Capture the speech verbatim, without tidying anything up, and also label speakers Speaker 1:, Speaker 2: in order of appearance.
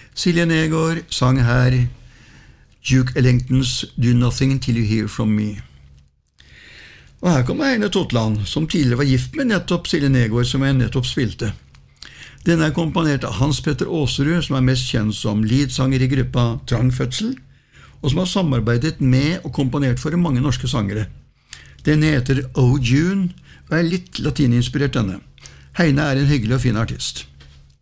Speaker 1: Silje Negård sang her Duke Ellingtons Do Nothing Till You Hear From Me. Og her kommer Heine Totland, som tidligere var gift med nettopp Silje Negård, som jeg nettopp spilte. Denne er komponert av Hans Petter Åserud, som er mest kjent som leadsanger i gruppa Trangfødsel, og som har samarbeidet med og komponert for mange norske sangere. Den heter Oh June, og er litt latininspirert denne. Heine er en hyggelig og fin artist.